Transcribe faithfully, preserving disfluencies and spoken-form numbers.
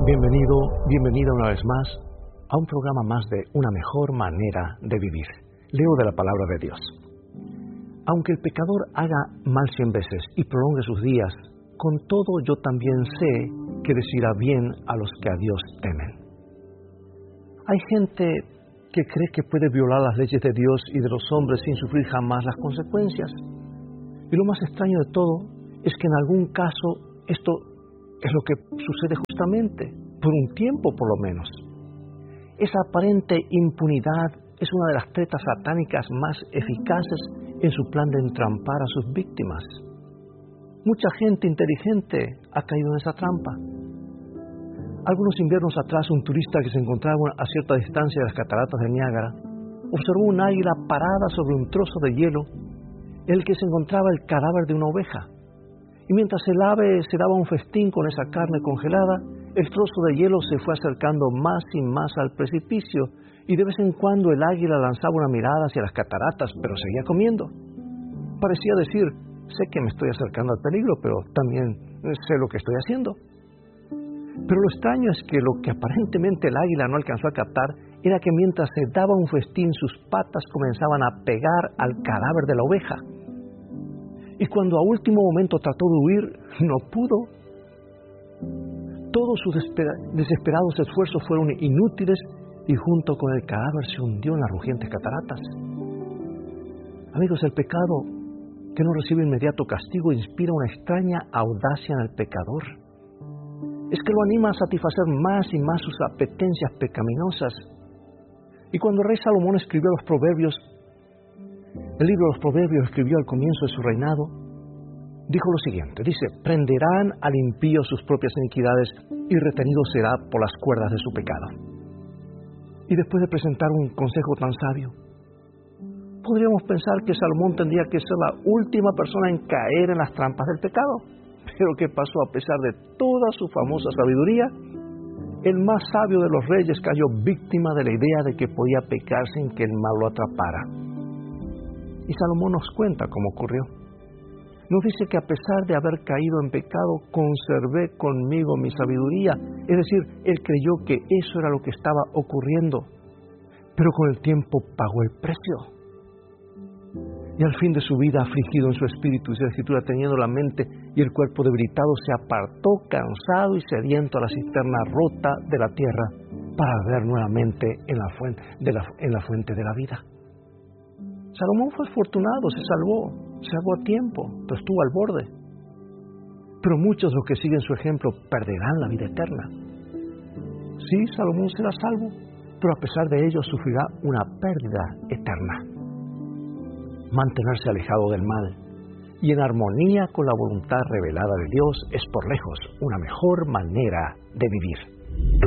Bienvenido, bienvenida una vez más a un programa más de Una Mejor Manera de Vivir. Leo de la Palabra de Dios. Aunque el pecador haga mal cien veces y prolongue sus días, con todo yo también sé que les irá bien a los que a Dios temen. Hay gente que cree que puede violar las leyes de Dios y de los hombres sin sufrir jamás las consecuencias. Y lo más extraño de todo es que en algún caso esto es lo que sucede justamente, por un tiempo por lo menos. Esa aparente impunidad es una de las tretas satánicas más eficaces en su plan de entrampar a sus víctimas. Mucha gente inteligente ha caído en esa trampa. Algunos inviernos atrás, un turista que se encontraba a cierta distancia de las cataratas de Niágara observó un águila parada sobre un trozo de hielo en el que se encontraba el cadáver de una oveja. Y mientras el ave se daba un festín con esa carne congelada, el trozo de hielo se fue acercando más y más al precipicio, y de vez en cuando el águila lanzaba una mirada hacia las cataratas, pero seguía comiendo. Parecía decir, sé que me estoy acercando al peligro, pero también sé lo que estoy haciendo. Pero lo extraño es que lo que aparentemente el águila no alcanzó a captar era que mientras se daba un festín, sus patas comenzaban a pegar al cadáver de la oveja. Y cuando a último momento trató de huir, no pudo. Todos sus desesperados esfuerzos fueron inútiles y junto con el cadáver se hundió en las rugientes cataratas. Amigos, el pecado que no recibe inmediato castigo inspira una extraña audacia en el pecador. Es que lo anima a satisfacer más y más sus apetencias pecaminosas. Y cuando el rey Salomón escribió los Proverbios, el libro de los Proverbios escribió al comienzo de su reinado, dijo lo siguiente, dice, prenderán al impío sus propias iniquidades y retenido será por las cuerdas de su pecado. Y después de presentar un consejo tan sabio, podríamos pensar que Salomón tendría que ser la última persona en caer en las trampas del pecado. Pero ¿qué pasó? A pesar de toda su famosa sabiduría, el más sabio de los reyes cayó víctima de la idea de que podía pecar sin que el mal lo atrapara. Y Salomón nos cuenta cómo ocurrió. Nos dice que a pesar de haber caído en pecado, conservé conmigo mi sabiduría. Es decir, él creyó que eso era lo que estaba ocurriendo. Pero con el tiempo pagó el precio. Y al fin de su vida, afligido en su espíritu, y su escritura teniendo la mente y el cuerpo debilitado, se apartó cansado y sediento a la cisterna rota de la tierra para beber nuevamente en la fuente de la, en la fuente de la vida. Salomón fue afortunado, se salvó, se salvó a tiempo, pero estuvo al borde. Pero muchos de los que siguen su ejemplo perderán la vida eterna. Sí, Salomón será salvo, pero a pesar de ello sufrirá una pérdida eterna. Mantenerse alejado del mal y en armonía con la voluntad revelada de Dios es por lejos una mejor manera de vivir.